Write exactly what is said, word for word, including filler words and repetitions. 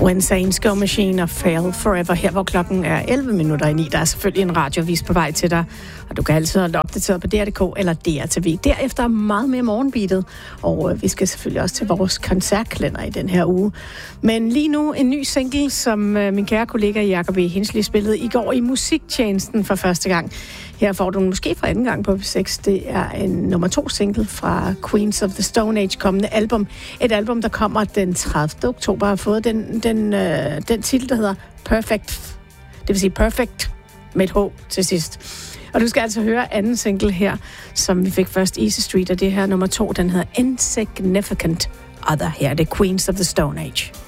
When Saints Go Machine og Fail Forever, her hvor klokken er elleve minutter i ni. Der er selvfølgelig en radiovis på vej til dig, og du kan altid holde opdateret på D R punktum d k eller D R T V. Derefter meget mere morgenbeatet, og øh, vi skal selvfølgelig også til vores koncertkalender i den her uge. Men lige nu en ny single, som øh, min kære kollega Jacob E. Hinsley spillede i går i musiktjenesten for første gang. Her får du den måske for anden gang på P seks. Det er en nummer to single fra Queens of the Stone Age kommende album. Et album, der kommer den tredivte oktober, har fået den, den, øh, den titel, der hedder Perfect. Det vil sige Perfect med et H til sidst. Og du skal altså høre anden single her, som vi fik først, Easy Street, og det her nummer to, den hedder Insignificant Other. Her er det Queens of the Stone Age.